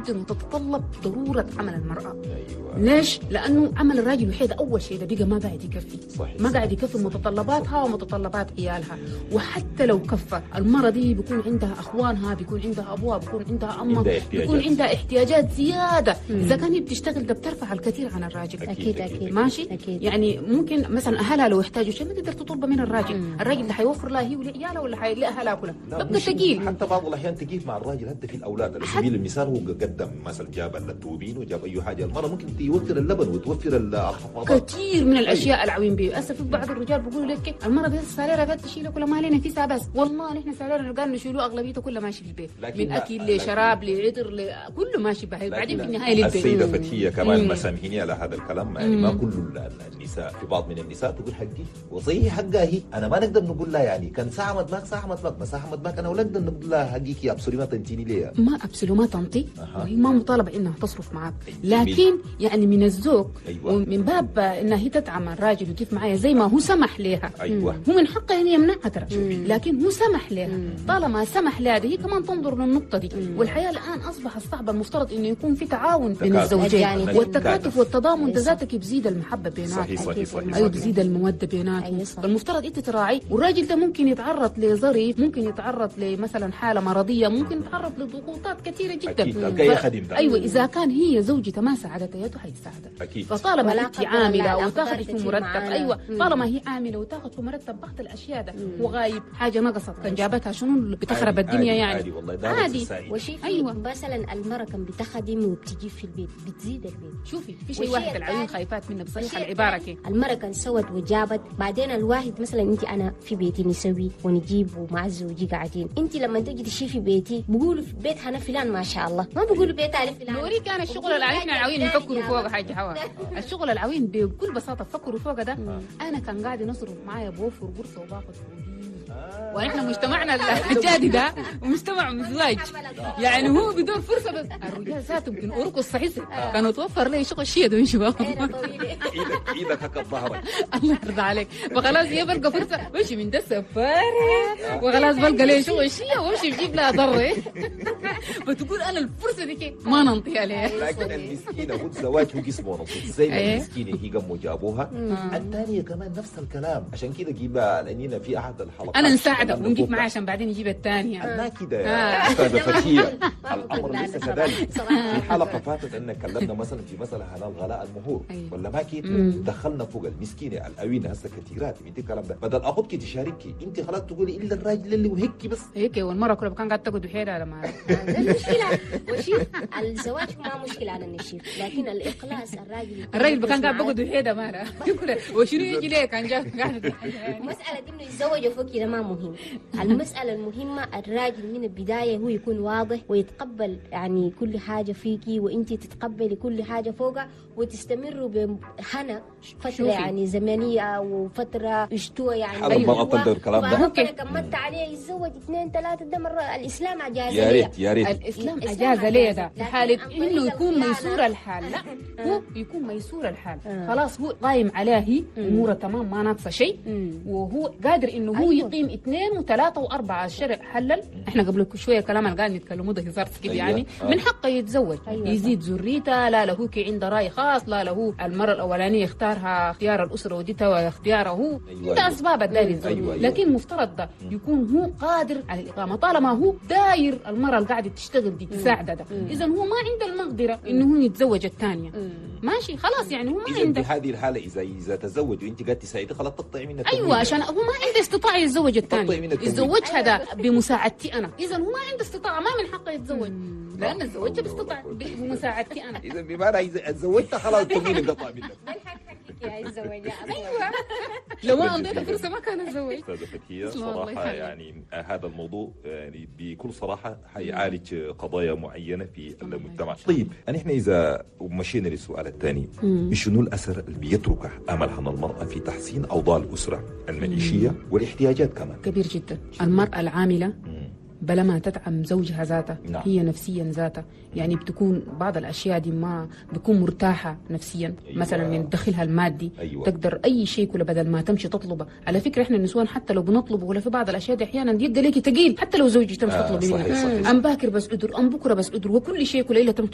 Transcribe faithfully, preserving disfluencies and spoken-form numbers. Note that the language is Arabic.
جدا وتتطلب ضرورة عمل المرأة. أيوة. ليش؟ لأنه عمل الراجل وحيد أول شيء ده بقى ما قاعد يكفي. صحيح. ما قاعد يكفي متطلباتها ومتطلبات عيالها. وحتى لو كفى المرأة دي بيكون عندها أخوانها، بيكون عندها أبوها، بيكون عندها أمها، بيكون عندها احتياجات زيادة. مم. إذا كان هي بتشتغل ده بترفع الكثير عن الراجل. أكيد أكيد ماشي. أكيد. يعني ممكن مثلا أهلها لو يحتاجوا شيء ما تقدر تطلبه من الراجل. مم. الراجل ده حيوفر لها هي ولعيالها ولا حيلاقيها كلها. ببقى ثقيل. حتى بعض الأحيان تقيل مع الراجل حتى في الأولاد. على سبيل المثال هو قدم مثلا جاب التوبين وجاب أي حاجة، المرأة ممكن توفر اللبن وتوفر الحفاضات. كثير من الأشياء العوين بيه. أسف بعض الرجال بيقولوا لك المرأة بس سالرة قد تشيله كل ما علينا فيها بس. والله نحن سالرة قال نشيلوه أغلبيته كله ماشي في البيت، من أكل لشراب لعطر ل... كله ماشي به. بعدين في النهاية للبيت. السيدة فتحية كمان مسامحيني على هذا الكلام، يعني ما كل النساء، في بعض من النساء تقول حقي وصي حقها هي، أنا ما نقدر نقول لها يعني كان ساعة مدماك ساعة مدماك مساحة مدماك، أنا ولا نقدر نقول لها حقك يا أبصري ما تنتيني ليه. ما أبصري ما تنطي. أه. وهي ما مطالبة إنها تصرف معك، لكن يعني من الذوق. أيوة. ومن باب إنها هي تدعم الراجل وكيف معايا زي ما هو سمح لها. أيوة. هو من حقها إن يمنعها ترى، لكن هو سمح لها. طالما سمح لها هي كمان تنظر للنقطة دي. مم. والحياة الآن أصبحت صعبة، المفترض إنه يكون في تعاون بين الزوجين يعني والتكاتف والتضامن ده ذاتك بيزيد المحبة بيناتهم. صحيح صحيح صحيح. أيوة بيزيد المودة بيناتهم. فالمفترض أنت تراعي، والراجل ده ممكن يتعرض لظرف، ممكن يتعرض لمثلا حالة مرضية، ممكن يتعرض لضغوطات كثيرة جدا. أكيد. ف... أيوة إذا كان هي زوجته ما ساعدتها يده حيساعدها. أكيد. فطالما أنت عاملة وتاخذ في مرتب، أيوة طالما هي عاملة وتاخذ في مرتب بعض الأشياء ده وغايب حاجة نقصت كان جابتها شنو بتخرب الدنيا يعني. عادي والله عادي. وشي أيوة. مثلا المرأة كان بتخدم وبتجي في البيت بتزيد البيت. شوفي في شيء واحد العيون خايفات منه بصراحة العبارة كي المرأة كان سوت وجابت، بعدين الواحد مثلا انت انا في بيتي نسوي ونجيب ومع زوجي قاعدين، انت لما تجي تشي في بيتي بقولوا في بيت هنا فلان ما شاء الله، ما بقولوا بيت علي فلان. نوري كان الشغل العوين العوين يفكروا فوق حاجة حوا الشغل العوين بكل بساطة فكروا فوق ده. انا كان قاعد نصرف معايا بوفر قرصة وباخذ ونحن مجتمعنا الحجادي ده مجتمع مزواج، يعني هو بدون فرصه. بس الرجال ذاتهم يمكن ارقص صحيح كانوا توفر لي شغل شيء ده شباب ايدك ايدك هكا ظهرك الله يرضى عليك. فخلاص هي بلقى فرصه بمشي من ده سفاري وخلاص بلقى لي شغل شيء وامشي بجيب لها ضري بتقول انا الفرصه دي كيف ما ننطي عليها. لكن المسكينه هو الزواج هو جسمه نصيب زي ما المسكينه هي قاموا جابوها، الثانيه كمان نفس الكلام. عشان كده جيبها لاننا في احد الحلقات انا نساعدك ونجيب معاه عشان بعدين يجيب الثانيه. لا كده يا استاذه فتحيه الامر ليس كذلك. في حلقه فاتت ان كلمنا مثلا في مساله هنا الغلاء المهور ولا ما كيت دخلنا فوق المسكينه الأوينة هسه كثيرات من الكلام ده، بدل اخذك تشاركي انت خلاص تقولي الا الراجل اللي وهيك بس هيك، والمره كلها كان قاعد تقعد وحيده على ما المشكله. وشوف الزواج ما مشكله على النشيف، لكن الاخلاص الراجل الراجل كان قاعد بقعد وحيده مره وشنو يجي ليه كان جاي قاعد مساله انه يتزوج فوق كده ما مهم. المساله المهمه الراجل من البدايه هو يكون واضح ويتقبل يعني كل حاجه فيكي وانت تتقبلي كل حاجه فوقها وتستمروا بهنا فتره يعني زمنيه وفتره اشتوى يعني. ايوه الكلام ده ممكن كملت عليه يتزوج اثنين ثلاثه ده مره الاسلام اجاز يا ريت يا ريت الاسلام اجاز ليه ده في حاله انه يكون ميسور الحال. لا هو يكون ميسور الحال خلاص هو قايم عليه هي اموره تمام ما ناقصه شيء وهو قادر انه هو يقيم اثنين وثلاثه واربعه. الشرع حلل احنا قبل شويه كلام اللي قاعد نتكلموا ده هزار كده يعني من حقه يتزوج يزيد ذريته. لا له كي عنده راي خاص، لا له المره الاولانيه يختارها اختيار الاسره وديتها واختياره هو ده اسباب الداير يتزوج. لكن مفترض ده يكون هو قادر على الاقامه طالما هو داير المره اللي قاعده تشتغل دي تساعده ده. اذا هو ما عنده المقدره انه هو يتزوج الثانيه ماشي خلاص يعني هو ما عنده. في هذه الحاله اذا اذا تزوج وانت قاعد تساعدي خلاص تقطعي منها. ايوه عشان هو ما عنده استطاعه يتزوج الثانيه يتزوجها ده بمساعدتي انا. اذا هو ما عنده استطاعه ما من حقه يتزوج لان الزواج باستطاعه بمساعدتي انا. اذا بمعنى اذا تزوجت خلاص تمين انقطع منك. ايوه لو ما انطيته فرصه ما كان اتزوج. استاذه فتحيه صراحه يعني هذا الموضوع يعني بكل صراحه حيعالج قضايا معينه في المجتمع. طيب نحن اذا مشينا للسؤال الثاني، شنو الاثر اللي بيتركه املها المراه في تحسين اوضاع الاسره المعيشيه والاحتياجات كمان؟ كبير جدا. المراه العامله بلا ما تدعم زوجها ذاته نعم. هي نفسيا ذاتها يعني بتكون بعض الاشياء دي ما بتكون مرتاحه نفسيا. أيوة. مثلا من دخلها المادي. أيوة. تقدر اي شيء كله بدل ما تمشي تطلبه. على فكره احنا النسوان حتى لو بنطلبه ولا في بعض الاشياء دي احيانا يبقى ليكي ثقيل حتى لو زوجك تمشي آه تطلبي منه ام باكر بس ادر ام بكره بس ادر وكل شيء كله الا تمشي